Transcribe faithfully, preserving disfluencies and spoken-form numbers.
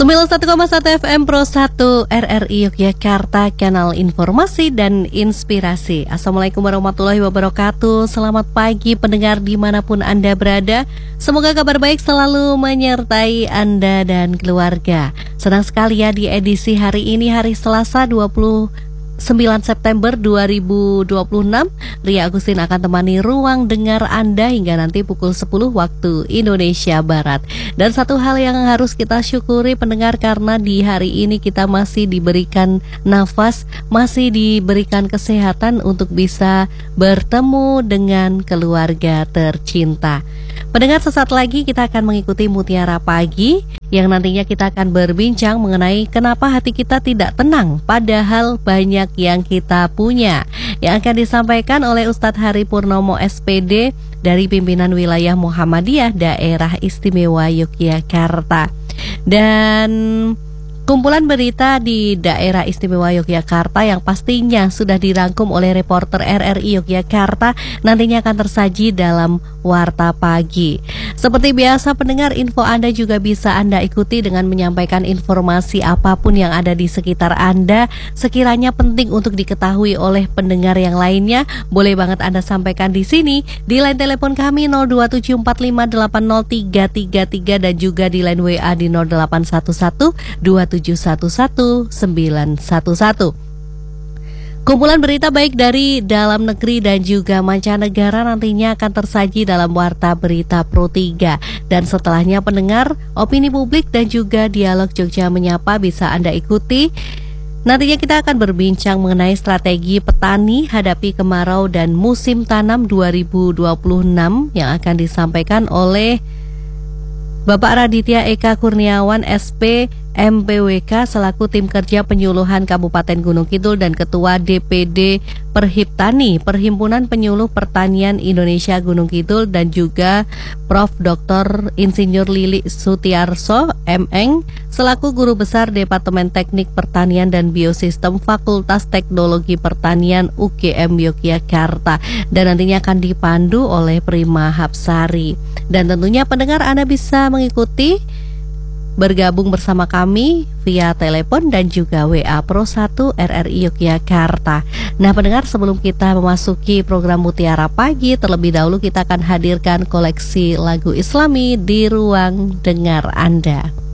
sembilan puluh satu koma satu F M Pro satu R R I Yogyakarta, kanal informasi dan inspirasi. Assalamualaikum warahmatullahi wabarakatuh. Selamat pagi pendengar dimanapun Anda berada. Semoga kabar baik selalu menyertai Anda dan keluarga. Senang sekali ya di edisi hari ini, hari Selasa dua puluh sembilan September dua ribu dua puluh enam, Ria Agustin akan temani ruang dengar Anda hingga nanti pukul sepuluh waktu Indonesia Barat. Dan satu hal yang harus kita syukuri pendengar, karena di hari ini kita masih diberikan nafas, masih diberikan kesehatan untuk bisa bertemu dengan keluarga tercinta. Pendengar, sesaat lagi kita akan mengikuti Mutiara Pagi yang nantinya kita akan berbincang mengenai kenapa hati kita tidak tenang padahal banyak yang kita punya, yang akan disampaikan oleh Ustadz Hari Purnomo S P D dari pimpinan wilayah Muhammadiyah Daerah Istimewa Yogyakarta. Dan kumpulan berita di Daerah Istimewa Yogyakarta yang pastinya sudah dirangkum oleh reporter R R I Yogyakarta nantinya akan tersaji dalam Warta Pagi. Seperti biasa pendengar, info Anda juga bisa Anda ikuti dengan menyampaikan informasi apapun yang ada di sekitar Anda, sekiranya penting untuk diketahui oleh pendengar yang lainnya. Boleh banget Anda sampaikan di sini di line telepon kami nol dua tujuh empat lima delapan nol tiga tiga tiga dan juga di line W A di nol delapan satu satu dua tujuh satu satu sembilan satu satu. Kumpulan berita baik dari dalam negeri dan juga mancanegara nantinya akan tersaji dalam Warta Berita Pro tiga. Dan setelahnya pendengar, opini publik dan juga dialog Jogja Menyapa bisa Anda ikuti. Nantinya kita akan berbincang mengenai strategi petani hadapi kemarau dan musim tanam dua ribu dua puluh enam yang akan disampaikan oleh Bapak Raditya Eka Kurniawan S P M P W K selaku tim kerja penyuluhan Kabupaten Gunung Kidul dan Ketua D P D Perhiptani Perhimpunan Penyuluh Pertanian Indonesia Gunung Kidul dan juga Profesor Doktor Insinyur Lili Sutiarso M Eng selaku Guru Besar Departemen Teknik Pertanian dan Biosistem Fakultas Teknologi Pertanian U G M Yogyakarta, dan nantinya akan dipandu oleh Prima Hapsari. Dan tentunya pendengar Anda bisa mengikuti bergabung bersama kami via telepon dan juga W A Pro satu R R I Yogyakarta. Nah pendengar, sebelum kita memasuki program Mutiara Pagi, terlebih dahulu kita akan hadirkan koleksi lagu Islami di ruang dengar Anda.